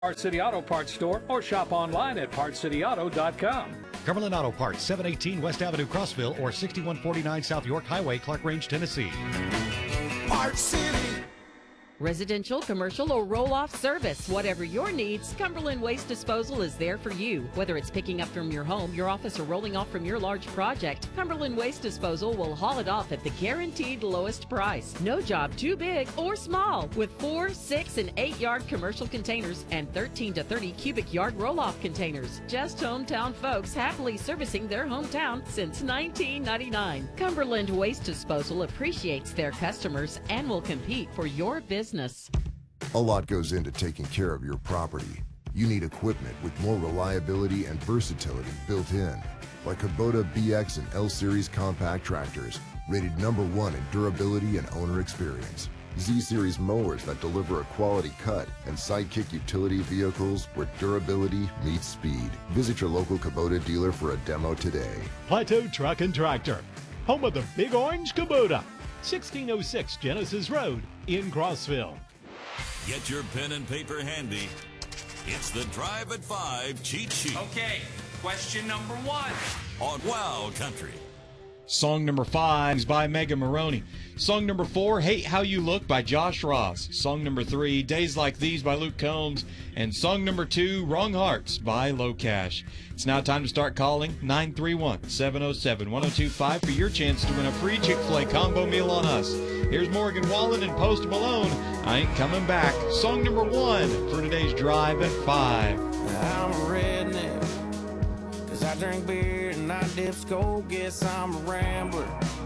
Parts City Auto Parts store or shop online at PartsCityAuto.com. Cumberland Auto Parts, 718 West Avenue, Crossville, or 6149 South York Highway, Clark Range, Tennessee. Parts City. Residential, commercial, or roll-off service. Whatever your needs, Cumberland Waste Disposal is there for you. Whether it's picking up from your home, your office, or rolling off from your large project, Cumberland Waste Disposal will haul it off at the guaranteed lowest price. No job too big or small. With 4, 6, and 8-yard commercial containers and 13 to 30 cubic yard roll-off containers. Just hometown folks happily servicing their hometown since 1999. Cumberland Waste Disposal appreciates their customers and will compete for your business. A lot goes into taking care of your property. You need equipment with more reliability and versatility built in, like Kubota BX and L Series compact tractors, rated #1 in durability and owner experience. Z Series mowers that deliver a quality cut, and Sidekick utility vehicles where durability meets speed. Visit your local Kubota dealer for a demo today. Plateau Truck and Tractor, home of the Big Orange Kubota, 1606 Genesis Road in Crossville. Get your pen and paper handy. It's the Drive at 5 cheat sheet. Okay, question number 1. On Wow Country. Song number 5 is by Megan Maroney. Song number 4, Hate How You Look by Josh Ross. Song number 3, Days Like These by Luke Combs. And song number 2, Wrong Hearts by Low Cash. It's now time to start calling 931-707-1025 for your chance to win a free Chick-fil-A combo meal on us. Here's Morgan Wallen and Post Malone. I Ain't Coming Back. Song number 1 for today's Drive at 5. I'm a redneck, 'cause I drink beer and I dip skull. Guess I'm a rambler.